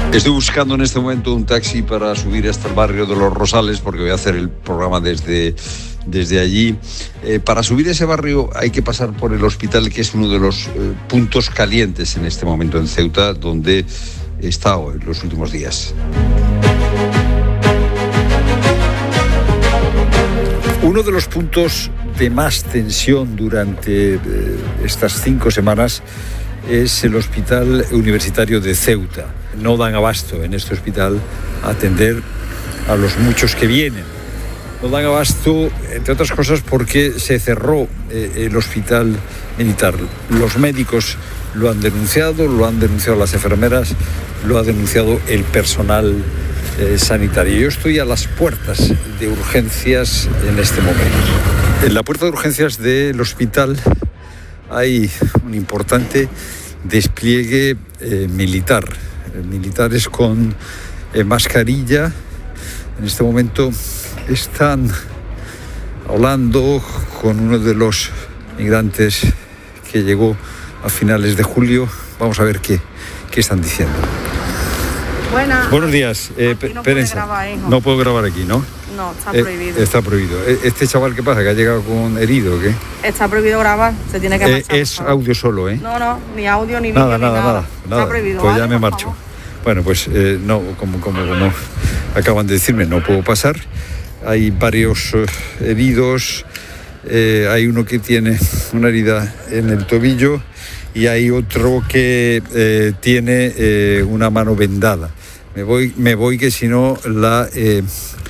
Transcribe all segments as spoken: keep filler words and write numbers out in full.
Estoy buscando en este momento un taxi para subir hasta el barrio de Los Rosales, porque voy a hacer el programa desde, desde allí. Eh, para subir ese barrio hay que pasar por el hospital, que es uno de los eh, puntos calientes en este momento en Ceuta, donde he estado en los últimos días. Uno de los puntos de más tensión durante eh, estas cinco semanas es el Hospital Universitario de Ceuta. No dan abasto en este hospital a atender a los muchos que vienen. No dan abasto, entre otras cosas, porque se cerró eh, el hospital militar. Los médicos lo han denunciado, lo han denunciado las enfermeras, lo ha denunciado el personal eh, sanitario. Yo estoy a las puertas de urgencias en este momento. En la puerta de urgencias del hospital hay un importante despliegue eh, militar, eh, militares con eh, mascarilla. En este momento están hablando con uno de los migrantes que llegó a finales de julio. Vamos a ver qué, qué están diciendo. Buena. Buenos días. Eh, Aquí no, puede grabar, no puedo grabar aquí, ¿no? No, está Eh, prohibido. está prohibido. ¿Este chaval qué pasa? ¿Que ha llegado con herido o qué? Está prohibido grabar, se tiene que Eh, marchar. es por favor. audio solo, ¿eh? No, no, ni audio, ni vídeo, Nada, ni nada, nada. nada, Está nada. prohibido. Pues ya ¿vale? me Por marcho. favor. Bueno, pues eh, no, como, como, como acaban de decirme, no puedo pasar. Hay varios eh, heridos. Eh, hay uno que tiene una herida en el tobillo y hay otro que eh, tiene eh, una mano vendada. Me voy, me voy que si no la, eh,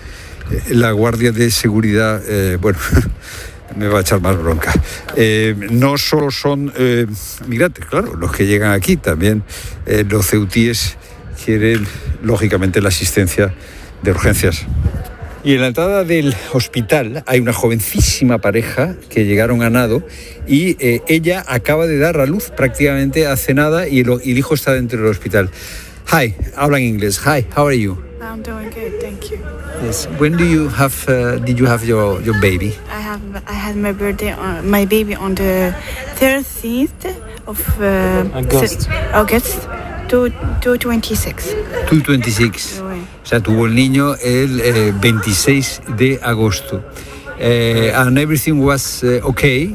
la guardia de seguridad, eh, bueno, me va a echar más bronca. Eh, no solo son eh, migrantes, claro, los que llegan aquí, también eh, los ceutíes quieren, lógicamente, la asistencia de urgencias. Y en la entrada del hospital hay una jovencísima pareja que llegaron a nado y eh, ella acaba de dar a luz prácticamente hace nada y el, y el hijo está dentro del hospital. Hi, habla en inglés. Hi, how are you? I'm doing good, thank you. Yes. When do you have? Uh, did you have your, your baby? I have I had my birthday on, my baby on the thirteenth of uh, August. se- August to to twenty-six. two twenty-six. Oui. O sea, tuvo el niño el eh, veintiséis de agosto. Eh, and everything was uh, okay.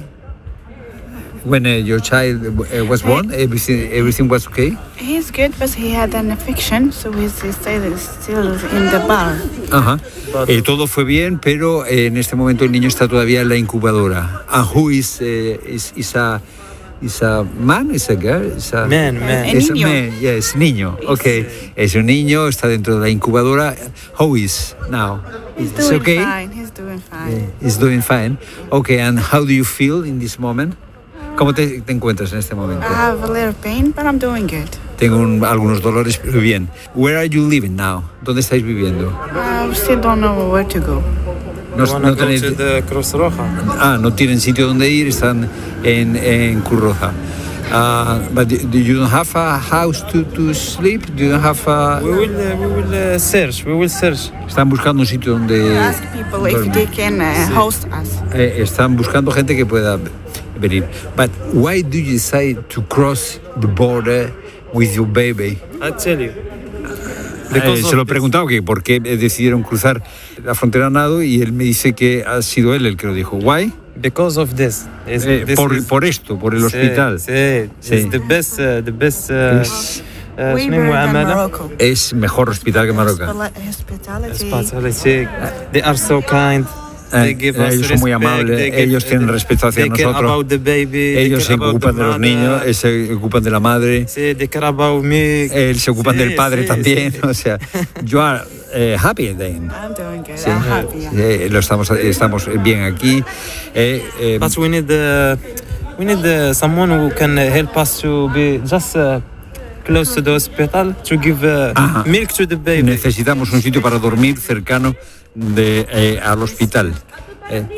When uh, your child uh, was born, everything everything was okay. He's good, but he had an infection, so he's still still in the bar. Ajá. Eh, todo fue bien, pero eh, en este momento el niño está todavía en la incubadora. And who is eh, is is a is a man, is a girl, is a Man, man. El is a niño. man, yes, niño. Okay, es un niño, está dentro de la incubadora. How is now? He's It's doing okay. fine. He's doing fine. He's doing fine. Okay, and how do you feel in this moment? ¿Cómo te, te encuentras en este momento? I have a little pain, but I'm doing good. Tengo un- algunos dolores, pero bien. Where are you living now? ¿Dónde estáis viviendo? I still don't know where to go. No, You wanna no go tenéis... to the Cruz Roja? Ah, no tienen sitio donde ir, están en, en Cruz Roja. Uh, but do you don't have a house to, to sleep? Do you don't have a... We will, uh, we will uh, search. We will search. Están buscando un sitio donde... Ask people if dormir. they can uh, host us. Eh, están buscando gente que pueda venir. But why do you decide to cross the border with your baby? I tell you. Eh, Because se lo he of this. preguntado que por qué decidieron cruzar la frontera a nado y él me dice que ha sido él el que lo dijo. Why? Because of this. Is- Eh, this por, is- por esto, por el Sí, hospital. Sí, Sí. It's the best, uh, the best. Uh, Es, uh, Way شنو better than معاملة؟ Morocco. es mejor hospital que Marruecos. Hospitali- Hospitality. Hospitality. They are so kind. They Eh, give us ellos son muy respect, amables, they give- ellos tienen respeto hacia they care nosotros. about the baby, they Ellos care se about ocupan the de los mother. niños, eh, se ocupan de la madre. Sí, they care about me. Él se ocupan Sí, del padre sí, también. sí. O sea, you are eh, happy then. I'm doing good. Sí. I'm happy. yeah. Eh, lo estamos, estamos bien aquí. Eh, eh, But we need uh, we need uh, someone who can uh, help us to be just uh, close to the hospital to give uh, Ajá. milk to the baby. necesitamos un sitio para dormir cercano de, eh, al hospital. Eh,